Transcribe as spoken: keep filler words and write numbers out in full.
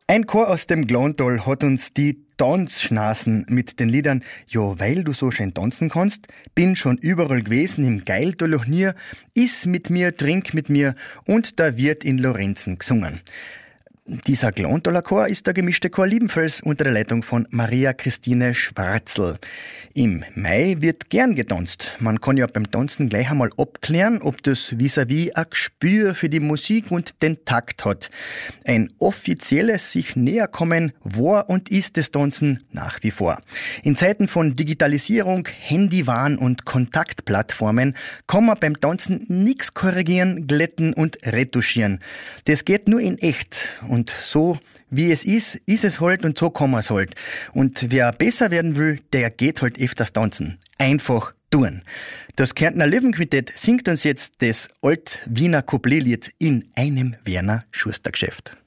Ein Chor aus dem Glontal hat uns die Tanzschnasen mit den Liedern „Ja, weil du so schön tanzen kannst", „Bin schon überall gewesen, im Geildolochnier", „Iss mit mir, trink mit mir" und „Da wird in Lorenzen gesungen". Dieser Glontaler Chor ist der gemischte Chor Liebenfels unter der Leitung von Maria Christine Schwarzl. Im Mai wird gern getanzt. Man kann ja beim Tanzen gleich einmal abklären, ob das vis-à-vis ein Gespür für die Musik und den Takt hat. Ein offizielles sich näherkommen war und ist das Tanzen nach wie vor. In Zeiten von Digitalisierung, Handywahn und Kontaktplattformen kann man beim Tanzen nichts korrigieren, glätten und retuschieren. Das geht nur in echt. Und so wie es ist, ist es halt und so kann man es halt. Und wer besser werden will, der geht halt öfters tanzen. Einfach tun. Das Kärntner Löwenquintett singt uns jetzt das Alt-Wiener Coupletlied in einem Werner Schuster Geschäft.